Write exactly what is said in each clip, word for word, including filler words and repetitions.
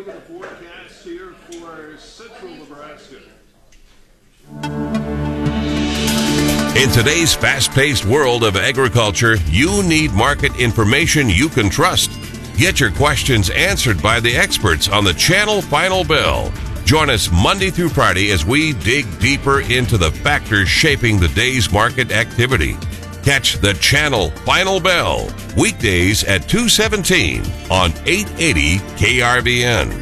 look at the forecast here for central Nebraska. In today's fast-paced world of agriculture, you need market information you can trust. Get your questions answered by the experts on the Channel Final Bell. Join us Monday through Friday as we dig deeper into the factors shaping the day's market activity. Catch the Channel Final Bell weekdays at two seventeen on eight eighty K R V N.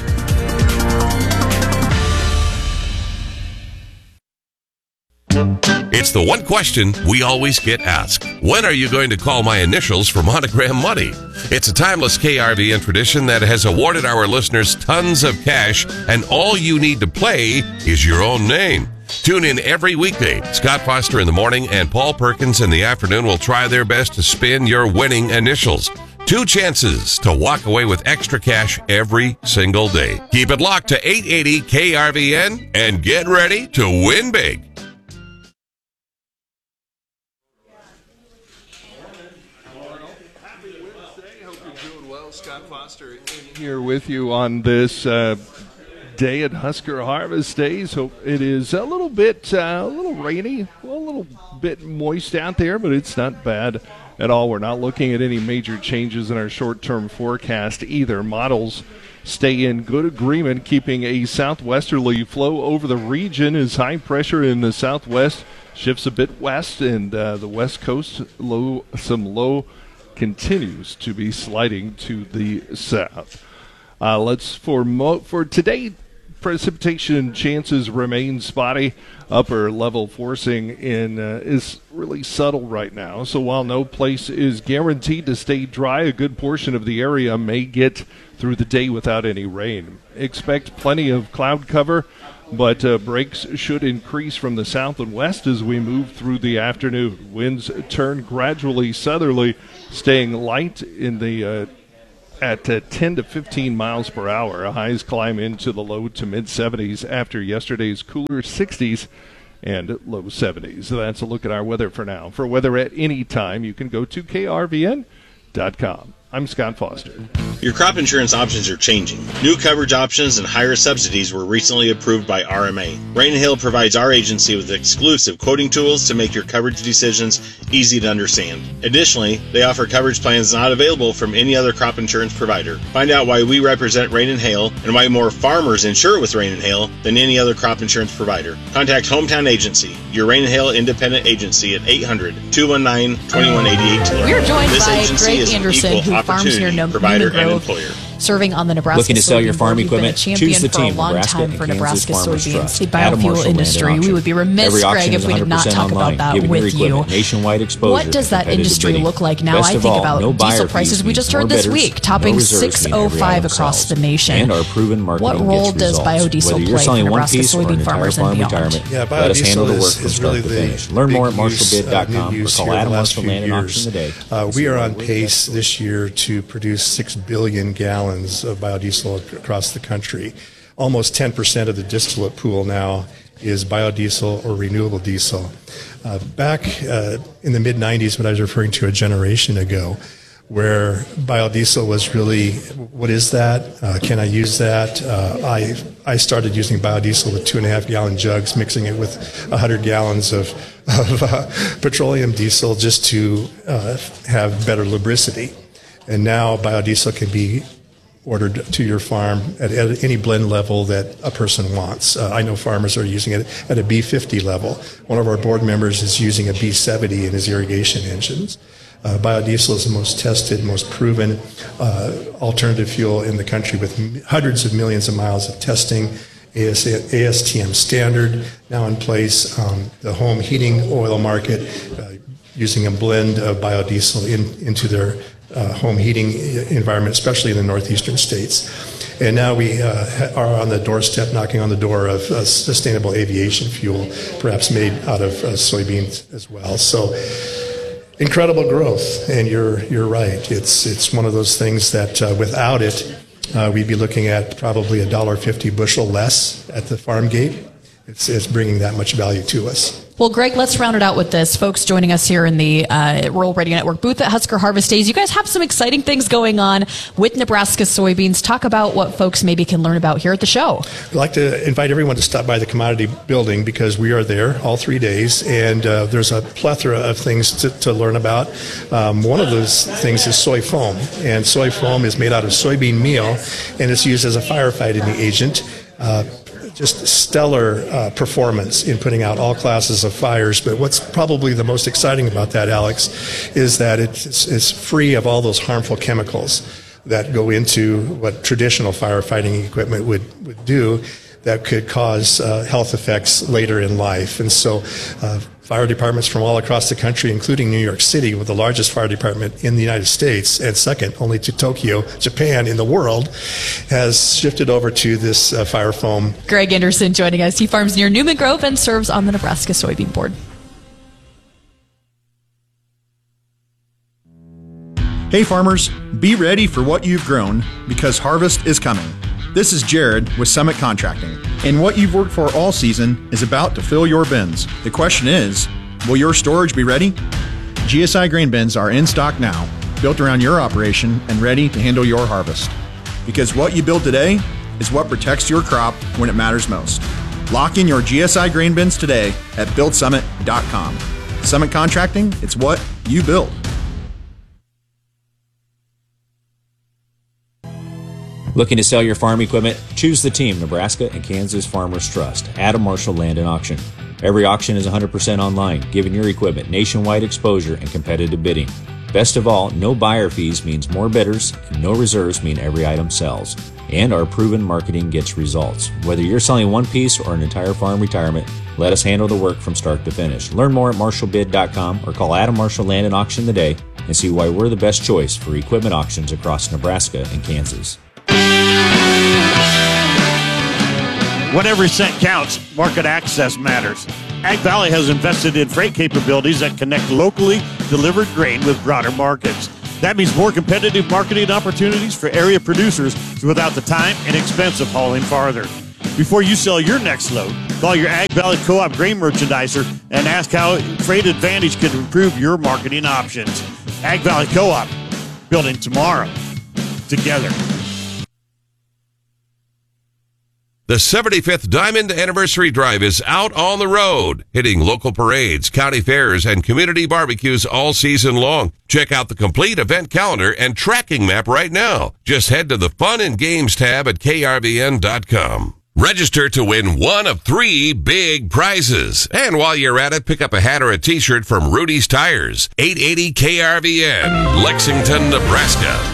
It's the one question we always get asked. When are you going to call my initials for Monogram Money? It's a timeless K R V N tradition that has awarded our listeners tons of cash, and all you need to play is your own name. Tune in every weekday. Scott Foster in the morning and Paul Perkins in the afternoon will try their best to spin your winning initials. Two chances to walk away with extra cash every single day. Keep it locked to eight eighty K R V N and get ready to win big. Happy Wednesday. Hope you're doing well. Scott Foster in Here with you on this uh, day at Husker Harvest Days. Hope it is a little bit, uh, a little rainy, well, a little bit moist out there, but it's not bad at all. We're not looking at any major changes in our short-term forecast either. Models stay in good agreement, keeping a southwesterly flow over the region as high pressure in the southwest shifts a bit west, and uh, the west coast low, some low continues to be sliding to the south. Uh, let's for mo- for today. Precipitation chances remain spotty. Upper level forcing in uh, is really subtle right now. So while no place is guaranteed to stay dry, a good portion of the area may get through the day without any rain. Expect plenty of cloud cover, but uh, breaks should increase from the south and west as we move through the afternoon. Winds turn gradually southerly, staying light in the uh, at uh, ten to fifteen miles per hour. Highs climb into the low to mid seventies after yesterday's cooler sixties and low seventies. So that's a look at our weather for now. For weather at any time, you can go to K R V N dot com. I'm Scott Foster. Your crop insurance options are changing. New coverage options and higher subsidies were recently approved by R M A. Rain and Hail provides our agency with exclusive quoting tools to make your coverage decisions easy to understand. Additionally, they offer coverage plans not available from any other crop insurance provider. Find out why we represent Rain and Hail and why more farmers insure with Rain and Hail than any other crop insurance provider. Contact Hometown Agency, your Rain and Hail independent agency at eight hundred, two one nine, two one eight eight today. We're joined this by agency Greg is Anderson, an equal who farms near Newman provider and Grove, employer. serving on the Nebraska Looking to sell your Soybean farm Board. You've been a equipment? champion Choose the for a team, long Nebraska time and for Kansas Nebraska Farmers soybeans, Trust. the Adam biofuel Marshall Land industry. Auction. We would be remiss, Every Greg, auction if is we did not one hundred percent talk online, about that giving your with you. equipment nationwide exposure What does to that competitive industry bidding. look like now? Best I of think all, about no buyer diesel fees prices. We means just more heard this bidders, week, topping no reserves six mean oh every five item across sells. the nation. And our proven marketing What role gets does results. biodiesel Whether you're play selling for one Nebraska piece or an soybean entire farmers and farm beyond? retirement, Yeah, let us handle the biodiesel work is, from is start really to the finish. Learn big more at use, marshall bid dot uh, com new or use call here in the Adam last Marshall few Land and Auction years. today. Uh, we are on pace this year to produce six billion gallons of biodiesel ac- across the country. Almost ten percent of the distillate pool now is biodiesel or renewable diesel. Uh, back uh, in the mid nineties, what I was referring to a generation ago, where biodiesel was really, what is that? Uh, can I use that? Uh, I I started using biodiesel with two and a half gallon jugs, mixing it with one hundred gallons of, of uh, petroleum diesel just to uh, have better lubricity. And now biodiesel can be ordered to your farm at, at any blend level that a person wants. Uh, I know farmers are using it at a B fifty level. One of our board members is using a B seventy in his irrigation engines. Uh, biodiesel is the most tested, most proven uh, alternative fuel in the country with m- hundreds of millions of miles of testing. A S T M standard now in place. Um, the home heating oil market uh, using a blend of biodiesel in, into their uh, home heating environment, especially in the northeastern states. And now we uh, are on the doorstep, knocking on the door of uh, sustainable aviation fuel, perhaps made out of uh, soybeans as well. So incredible growth, and you're you're right. It's it's one of those things that uh, without it, uh, we'd be looking at probably a dollar fifty bushel less at the farm gate, it's, it's bringing that much value to us. Well, Greg, let's round it out with this. Folks joining us here in the uh, Rural Radio Network booth at Husker Harvest Days. You guys have some exciting things going on with Nebraska soybeans. Talk about what folks maybe can learn about here at the show. I'd like to invite everyone to stop by the commodity building because we are there all three days, and uh, there's a plethora of things to, to learn about. Um, one of those things is soy foam, and soy foam is made out of soybean meal, and it's used as a firefighting agent. Uh, Just stellar uh, performance in putting out all classes of fires. But what's probably the most exciting about that, Alex, is that it's, it's free of all those harmful chemicals that go into what traditional firefighting equipment would, would do that could cause uh, health effects later in life. And so uh, fire departments from all across the country, including New York City, with the largest fire department in the United States and second only to Tokyo, Japan in the world, has shifted over to this uh, fire foam. Greg Anderson joining us. He farms near Newman Grove and serves on the Nebraska Soybean Board. Hey farmers, be ready for what you've grown because harvest is coming. This is Jared with Summit Contracting, and what you've worked for all season is about to fill your bins. The question is, will your storage be ready? G S I grain bins are in stock now, built around your operation and ready to handle your harvest. Because what you build today is what protects your crop when it matters most. Lock in your G S I grain bins today at build summit dot com. Summit Contracting, it's what you build. Looking to sell your farm equipment? Choose the team Nebraska and Kansas Farmers Trust. Adam Marshall Land and Auction. Every auction is one hundred percent online, giving your equipment nationwide exposure and competitive bidding. Best of all, no buyer fees means more bidders, and no reserves mean every item sells. And our proven marketing gets results. Whether you're selling one piece or an entire farm retirement, let us handle the work from start to finish. Learn more at marshall bid dot com or call Adam Marshall Land and Auction today and see why we're the best choice for equipment auctions across Nebraska and Kansas. When every cent counts, market access matters. Ag Valley has invested in freight capabilities that connect locally delivered grain with broader markets. That means more competitive marketing opportunities for area producers without the time and expense of hauling farther. Before you sell your next load, call your Ag Valley Co-op grain merchandiser and ask how Freight Advantage can improve your marketing options. Ag Valley Co-op, building tomorrow together. The seventy-fifth Diamond Anniversary Drive is out on the road, hitting local parades, county fairs, and community barbecues all season long. Check out the complete event calendar and tracking map right now. Just head to the Fun and Games tab at K R V N dot com. Register to win one of three big prizes. And while you're at it, pick up a hat or a t-shirt from Rudy's Tires, eight eighty K R V N, Lexington, Nebraska.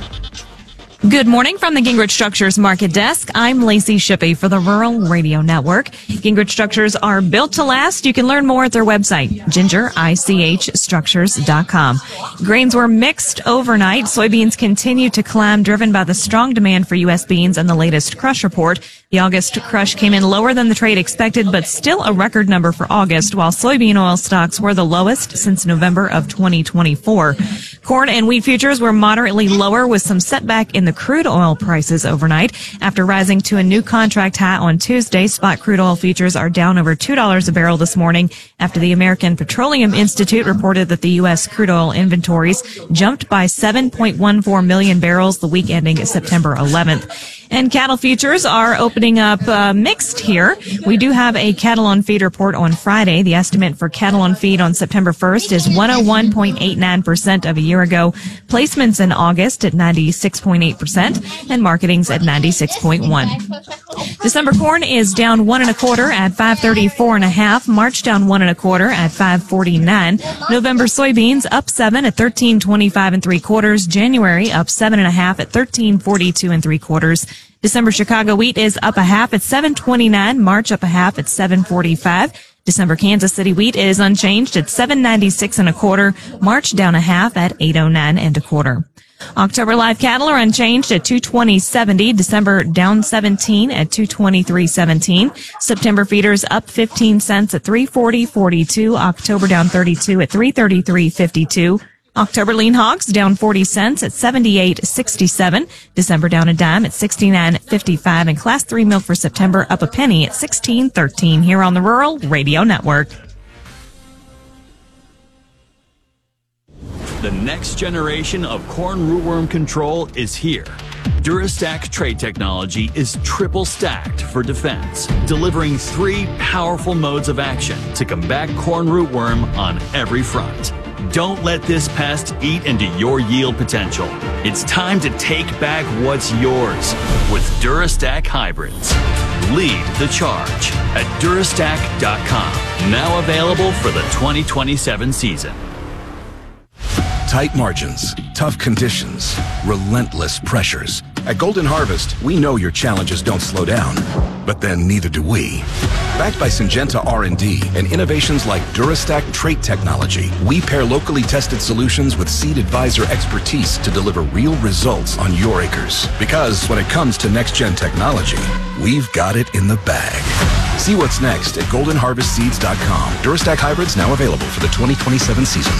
Good morning from the Gingrich Structures Market Desk. I'm Lacey Shippey for the Rural Radio Network. Gingrich Structures are built to last. You can learn more at their website, ginger ich structures dot com. Grains were mixed overnight. Soybeans continue to climb, driven by the strong demand for U S beans and the latest crush report. The August crush came in lower than the trade expected, but still a record number for August, while soybean oil stocks were the lowest since November of twenty twenty-four. Corn and wheat futures were moderately lower with some setback in the crude oil prices overnight. After rising to a new contract high on Tuesday, spot crude oil futures are down over two dollars a barrel this morning after the American Petroleum Institute reported that the U S crude oil inventories jumped by seven point one four million barrels the week ending September eleventh. And cattle futures are opening up uh, mixed here. We do have a cattle on feed report on Friday. The estimate for cattle on feed on September first is one oh one point eight nine percent of a year ago. Placements in August at ninety-six point eight percent and marketings at ninety-six point one. December corn is down one and a quarter at five thirty-four and a half. March down one and a quarter at five forty-nine. November soybeans up seven at thirteen twenty-five and three quarters. January up seven and a half at thirteen forty-two and three quarters. December Chicago wheat is up a half at seven twenty-nine. March up a half at seven forty-five. December Kansas City wheat is unchanged at seven ninety-six and a quarter. March down a half at eight oh nine and a quarter. October live cattle are unchanged at two twenty seventy. December down seventeen at two twenty-three seventeen. September feeders up fifteen cents at three forty forty-two. October down thirty-two at three thirty-three fifty-two. October lean hogs down forty cents at seventy-eight sixty-seven. December down a dime at sixty-nine fifty-five. And Class three milk for September up a penny at sixteen thirteen here on the Rural Radio Network. The next generation of corn rootworm control is here. Durastack trait technology is triple stacked for defense, delivering three powerful modes of action to combat corn rootworm on every front. Don't let this pest eat into your yield potential. It's time to take back what's yours with Durastack hybrids. Lead the charge at Durastack dot com. Now available for the twenty twenty-seven season. Tight margins, tough conditions, relentless pressures. At Golden Harvest, we know your challenges don't slow down, but then neither do we. Backed by Syngenta R and D and innovations like Durastack trait technology, we pair locally tested solutions with Seed Advisor expertise to deliver real results on your acres. Because when it comes to next-gen technology, we've got it in the bag. See what's next at golden harvest seeds dot com. Durastack hybrids now available for the twenty twenty-seven season.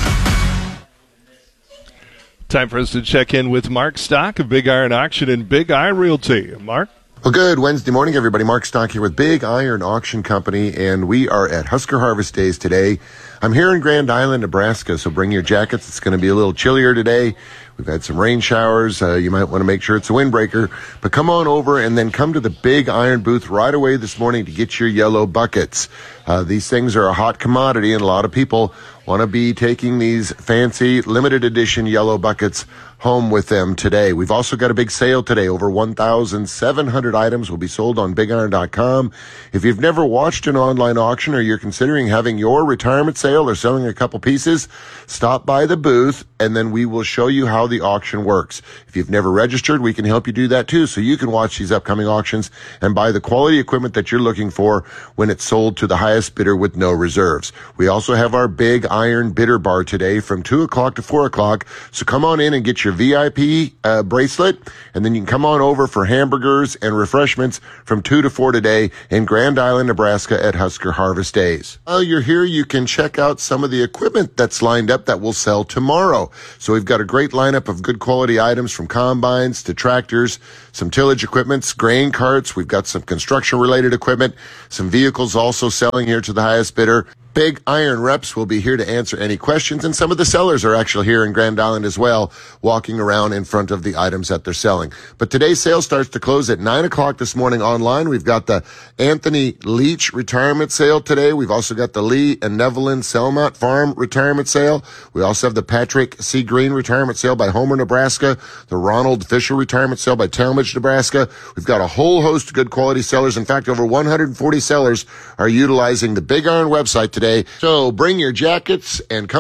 Time for us to check in with Mark Stock of Big Iron Auction and Big Eye Realty. Mark? Well, good Wednesday morning, everybody. Mark Stock here with Big Iron Auction Company, and we are at Husker Harvest Days today. I'm here in Grand Island, Nebraska, so bring your jackets. It's going to be a little chillier today. We've had some rain showers. Uh, you might want to make sure it's a windbreaker. But come on over and then come to the Big Iron booth right away this morning to get your yellow buckets. Uh, these things are a hot commodity, and a lot of people want to be taking these fancy limited edition yellow buckets home with them today. We've also got a big sale today. Over one thousand seven hundred items will be sold on big iron dot com. If you've never watched an online auction or you're considering having your retirement sale or selling a couple pieces, stop by the booth and then we will show you how the auction works. If you've never registered, we can help you do that too, so you can watch these upcoming auctions and buy the quality equipment that you're looking for when it's sold to the highest bidder with no reserves. We also have our Big Iron Bidder Bar today from two o'clock to four o'clock, so come on in and get your V I P uh, bracelet, and then you can come on over for hamburgers and refreshments from two to four today in Grand Island, Nebraska at Husker Harvest Days. While you're here, you can check out some of the equipment that's lined up that will sell tomorrow. So we've got a great lineup of good quality items from combines to tractors, some tillage equipments, grain carts. We've got some construction related equipment, some vehicles also selling here to the highest bidder. Big Iron reps will be here to answer any questions, and some of the sellers are actually here in Grand Island as well, walking around in front of the items that they're selling. But today's sale starts to close at nine o'clock this morning online. We've got the Anthony Leach retirement sale today. We've also got the Lee and Nevelyn Selmont Farm retirement sale. We also have the Patrick C. Green retirement sale by Homer, Nebraska, the Ronald Fisher retirement sale by Talmadge, Nebraska. We've got a whole host of good quality sellers. In fact, over one hundred forty sellers are utilizing the Big Iron website today. So bring your jackets and come